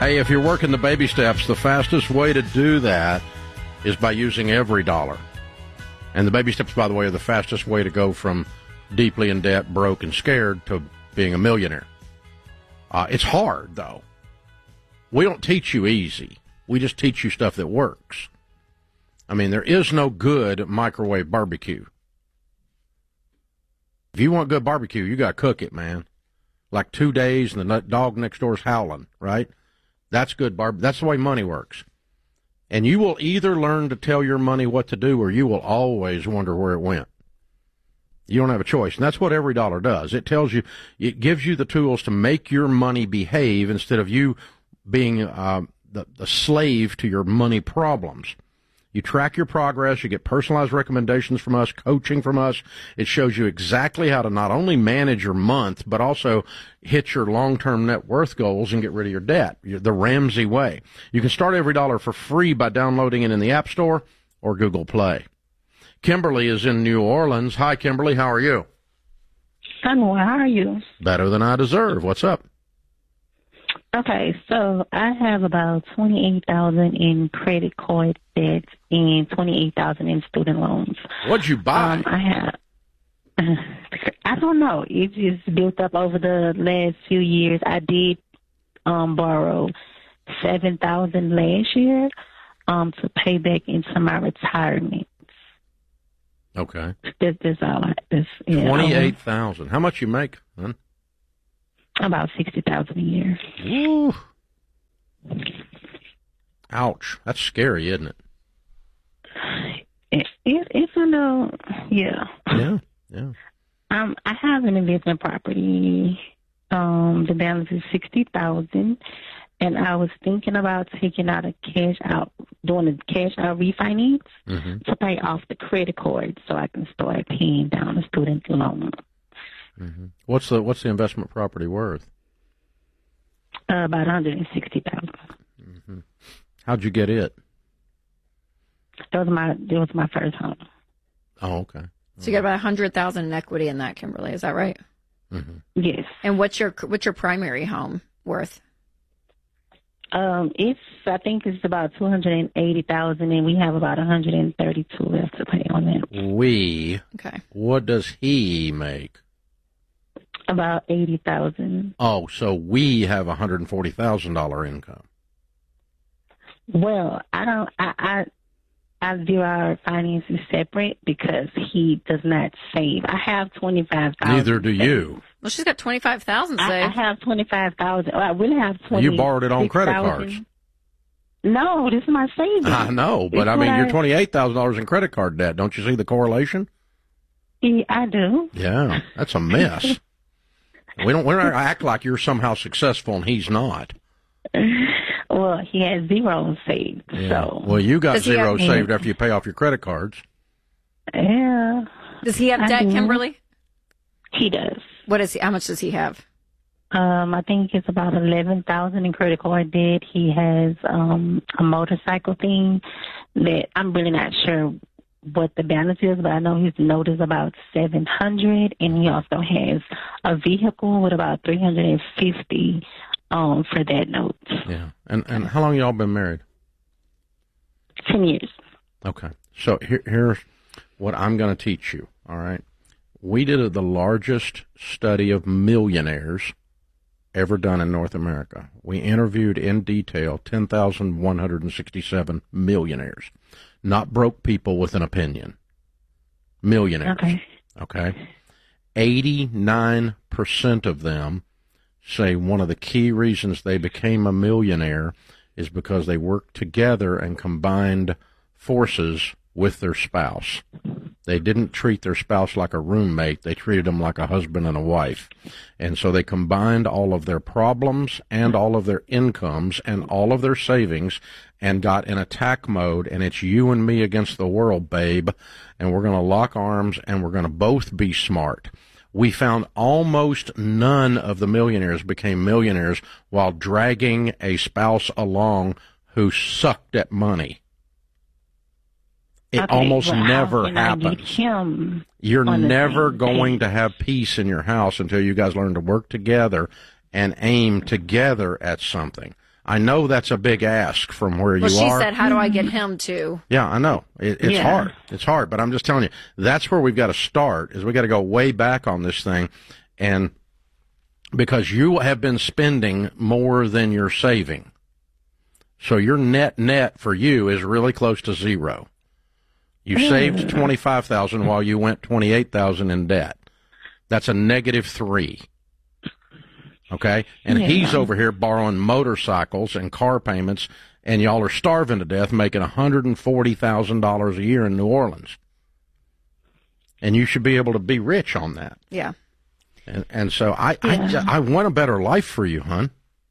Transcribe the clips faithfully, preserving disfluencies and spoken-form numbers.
Hey, if you're working the baby steps, the fastest way to do that is by using every dollar. And the baby steps, by the way, are the fastest way to go from deeply in debt, broke, and scared to being a millionaire. Uh, it's hard, though. We don't teach you easy. We just teach you stuff that works. I mean, there is no good microwave barbecue. If you want good barbecue, you got to cook it, man. Like two days and the dog next door is howling, right? That's good barb. That's the way money works. And you will either learn to tell your money what to do or you will always wonder where it went. You don't have a choice. And that's what every dollar does. It tells you, it gives you the tools to make your money behave instead of you being uh, the, the slave to your money problems. You track your progress. You get personalized recommendations from us, coaching from us. It shows you exactly how to not only manage your month, but also hit your long-term net worth goals and get rid of your debt, the Ramsey way. You can start every dollar for free by downloading it in the App Store or Google Play. Kimberly is in New Orleans. Hi, Kimberly. How are you? I'm well. How are you? Better than I deserve. What's up? Okay, so I have about twenty-eight thousand dollars in credit card debt and twenty-eight thousand dollars in student loans. What'd you buy? Um, I have, uh, I don't know. It just built up over the last few years. I did um, borrow seven thousand dollars last year um, to pay back into my retirement. Okay. That's, that's all I, that's, yeah, twenty-eight thousand dollars. How much you make, huh? About sixty thousand dollars a year. Ooh. Ouch. That's scary, isn't it? It, it, it's a little, yeah. Yeah, yeah. Um, I have an investment property. Um, the balance is sixty thousand dollars, and I was thinking about taking out a cash out, doing a cash out refinance mm-hmm. to pay off the credit card so I can start paying down the student loan. Mm-hmm. What's the what's the investment property worth? Uh, about one hundred sixty thousand dollars. Mm-hmm. How'd you get it? It was my it was my first home. Oh, okay. So you got about a hundred thousand in equity in that, Kimberly. Is that right? Mm-hmm. Yes. And what's your what's your primary home worth? Um, it's I think it's about two hundred eighty thousand, and we have about one hundred thirty-two left to pay on that. We. Okay. What does he make? About eighty thousand. Oh, so we have a hundred and forty thousand dollar income. Well, I don't. I, I I do our finances separate because he does not save. I have twenty five thousand. Neither do you. Well, she's got twenty five thousand saved. I, I have twenty five thousand. I really have twenty. You borrowed it on credit cards. No, this is my savings. I know, but it's I mean, I, you're twenty eight thousand dollars in credit card debt. Don't you see the correlation? Yeah, I do. Yeah, that's a mess. We don't. We don't act like you're somehow successful and he's not. Well, he has zero saved. Yeah. So. Well, you got Does zero have, saved after you pay off your credit cards. Yeah. Does he have I debt, do. Kimberly? He does. What is he? How much does he have? Um, I think it's about eleven thousand in credit card debt. He has um a motorcycle thing that I'm really not sure what the balance is, but I know his note is about seven hundred, and he also has a vehicle with about three hundred fifty um for that note. Yeah. And and how long y'all been married? Ten years. Okay. So here, here's what I'm going to teach you. All right. We did a, the largest study of millionaires ever done in North America. We interviewed in detail ten thousand one hundred sixty-seven millionaires, not broke people with an opinion. Millionaires. Okay. Okay. eighty-nine percent of them say one of the key reasons they became a millionaire is because they worked together and combined forces with their spouse. They didn't treat their spouse like a roommate. They treated them like a husband and a wife. And so they combined all of their problems and all of their incomes and all of their savings and got in attack mode, and it's you and me against the world, babe, and we're going to lock arms and we're going to both be smart. We found almost none of the millionaires became millionaires while dragging a spouse along who sucked at money. It okay, almost well, never how can I happens. get him You're never same going page? to have peace in your house until you guys learn to work together and aim together at something. I know that's a big ask from where well, you she are. said, how do I get him to? Yeah, I know. It, it's Yeah. hard. It's hard, but I'm just telling you, that's where we've got to start, is we got to go way back on this thing. And because you have been spending more than you're saving. So your net net for you is really close to zero. You Mm. saved twenty-five thousand dollars while you went twenty-eight thousand dollars in debt. That's a negative three. Okay? And Yeah. he's over here borrowing motorcycles and car payments, and y'all are starving to death, making one hundred forty thousand dollars a year in New Orleans. And you should be able to be rich on that. Yeah. And, and so I, Yeah. I, I want a better life for you, hon.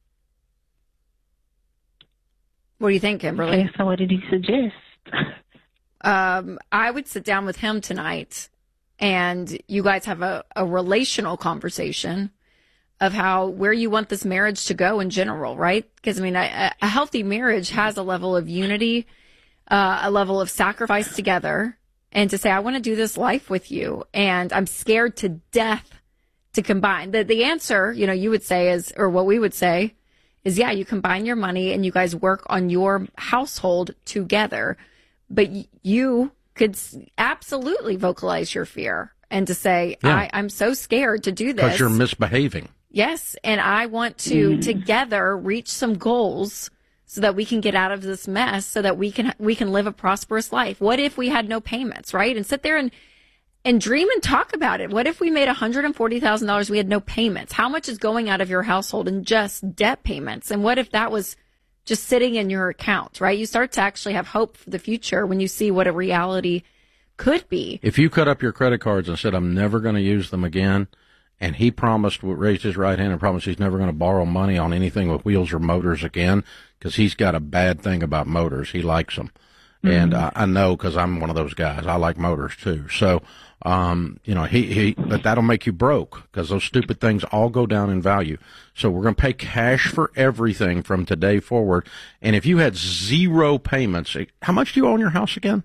What do you think, Kimberly? Okay, so what did he suggest? Um, I would sit down with him tonight and you guys have a, a relational conversation of how, where you want this marriage to go in general, right? Because, I mean, a, a healthy marriage has a level of unity, uh, a level of sacrifice together, and to say, I want to do this life with you, and I'm scared to death to combine. The, the answer, you know, you would say is, or what we would say is, yeah, you combine your money and you guys work on your household together. But y- you could s- absolutely vocalize your fear and to say, Yeah. I, I'm so scared to do this. Because you're misbehaving. Yes, and I want to together reach some goals so that we can get out of this mess, so that we can we can live a prosperous life. What if we had no payments, right? And sit there and and dream and talk about it. What if we made one hundred forty thousand dollars, we had no payments? How much is going out of your household in just debt payments? And what if that was just sitting in your account, right? You start to actually have hope for the future when you see what a reality could be. If you cut up your credit cards and said, I'm never going to use them again, and he promised, raised his right hand and promised he's never going to borrow money on anything with wheels or motors again, because he's got a bad thing about motors. He likes them. Mm-hmm. And I, I know, because I'm one of those guys. I like motors too. So, um, you know, he, he, but that'll make you broke, because those stupid things all go down in value. So we're going to pay cash for everything from today forward. And if you had zero payments, how much do you owe on your house again?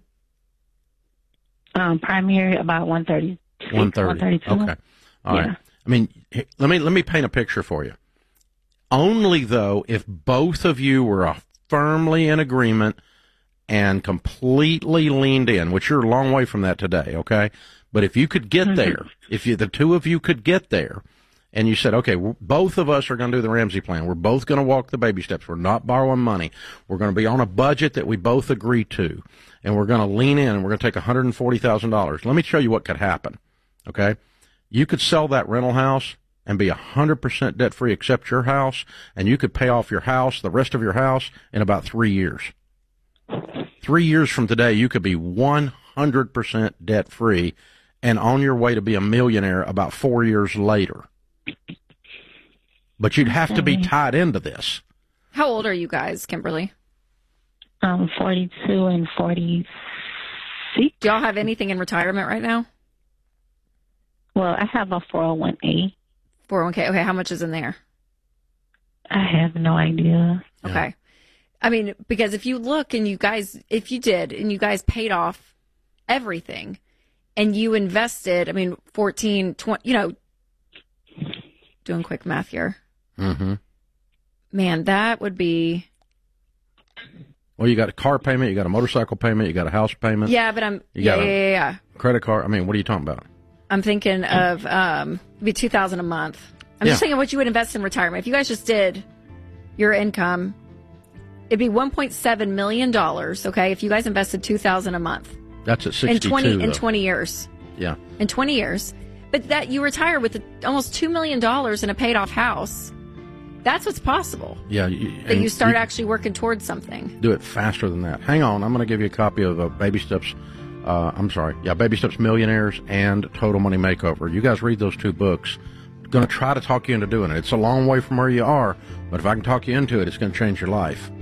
Um, primary about one thirty. one thirty. Okay. All Yeah. right. I mean, let me let me paint a picture for you. Only though, if both of you were uh, firmly in agreement and completely leaned in, which you're a long way from that today, okay? But if you could get there, if you the two of you could get there, and you said, okay, we're, both of us are going to do the Ramsey plan. We're both going to walk the baby steps. We're not borrowing money. We're going to be on a budget that we both agree to, and we're going to lean in, and we're going to take one hundred forty thousand dollars. Let me show you what could happen, okay? You could sell that rental house and be one hundred percent debt-free except your house, and you could pay off your house, the rest of your house, in about three years. Three years from today, you could be one hundred percent debt-free and on your way to be a millionaire about four years later. But you'd have to be tied into this. How old are you guys, Kimberly? Um, forty-two and forty-six. Do y'all have anything in retirement right now? Well, I have a four oh one A. four oh one k. Okay, how much is in there? I have no idea. Yeah. Okay. I mean, because if you look and you guys, if you did and you guys paid off everything and you invested, I mean, fourteen, twenty, you know, doing quick math here. Mm-hmm. Man, that would be. Well, you got a car payment, you got a motorcycle payment, you got a house payment. Yeah, but I'm. You Yeah, got yeah, a- yeah, yeah. Credit card. I mean, what are you talking about? I'm thinking of um, it'd be two thousand a month. I'm Yeah. just thinking what you would invest in retirement. If you guys just did your income, it'd be one point seven million dollars. Okay, if you guys invested two thousand a month That's at in sixty-two. twenty in though. twenty years. Yeah. In twenty years, but that you retire with almost two million dollars in a paid off house. That's what's possible. Yeah. You, That and you start actually working towards something. do it faster than that. Hang on, I'm going to give you a copy of uh, Baby Steps. Uh, I'm sorry, yeah, Baby Steps Millionaires and Total Money Makeover. You guys read those two books. I'm going to try to talk you into doing it. It's a long way from where you are, but if I can talk you into it, it's going to change your life.